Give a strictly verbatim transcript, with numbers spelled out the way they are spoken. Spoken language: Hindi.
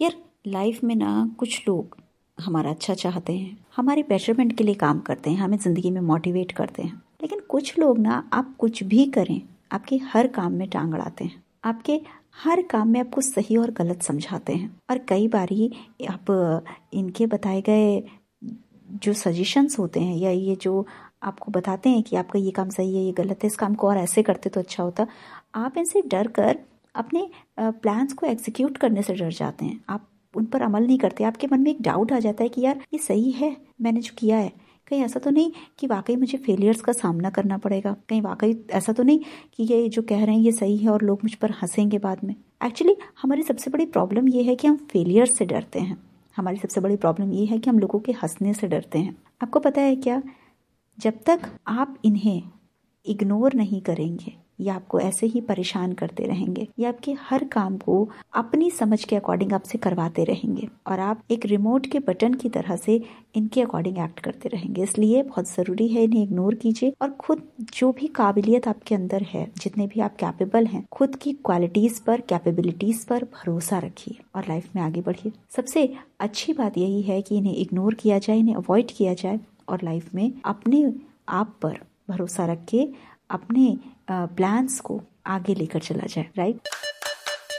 यार लाइफ में ना कुछ लोग हमारा अच्छा चाहते हैं, हमारे बेटरमेंट के लिए काम करते हैं, हमें जिंदगी में मोटिवेट करते हैं। लेकिन कुछ लोग ना आप कुछ भी करें आपके हर काम में टांग अड़ाते हैं, आपके हर काम में आपको सही और गलत समझाते हैं। और कई बारी आप इनके बताए गए जो सजेशंस होते हैं या ये जो आपको बताते हैं कि आपका ये काम सही है, ये गलत है, इस काम को और ऐसे करते तो अच्छा होता, आप इनसे डर कर अपने प्लान्स को एग्जीक्यूट करने से डर जाते हैं। आप उन पर अमल नहीं करते। आपके मन में एक डाउट आ जाता है कि यार ये सही है मैंने जो किया है, कहीं ऐसा तो नहीं कि वाकई मुझे फेलियर्स का सामना करना पड़ेगा, कहीं वाकई ऐसा तो नहीं कि ये जो कह रहे हैं ये सही है और लोग मुझ पर हंसेंगे बाद में। एक्चुअली हमारी सबसे बड़ी प्रॉब्लम ये है कि हम फेलियर से डरते हैं। हमारी सबसे बड़ी प्रॉब्लम ये है कि हम लोगों के हंसने से डरते हैं। आपको पता है क्या, जब तक आप इन्हें इग्नोर नहीं करेंगे या आपको ऐसे ही परेशान करते रहेंगे या आपके हर काम को अपनी समझ के अकॉर्डिंग आपसे करवाते रहेंगे और आप एक रिमोट के बटन की तरह से इनके अकॉर्डिंग एक्ट करते रहेंगे, इसलिए बहुत जरूरी है इन्हें इग्नोर कीजिए और खुद जो भी काबिलियत आपके अंदर है, जितने भी आप कैपेबल हैं, खुद की क्वालिटीज पर, कैपेबिलिटीज पर भरोसा रखिए और लाइफ में आगे बढ़िए। सबसे अच्छी बात यही है कि इन्हें इग्नोर किया जाए, इन्हें अवॉइड किया जाए और लाइफ में अपने आप पर भरोसा रख के अपने प्लान्स को आगे लेकर चला जाए। राइट।